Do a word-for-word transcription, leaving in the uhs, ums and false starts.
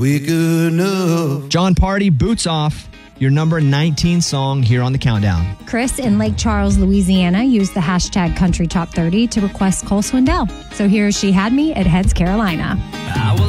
Quick enough. John Party, Boots Off, your number nineteen song here on the countdown. Chris in Lake Charles, Louisiana, used the hashtag Country Top thirty to request Cole Swindell. So here's She Had Me at Heads, Carolina.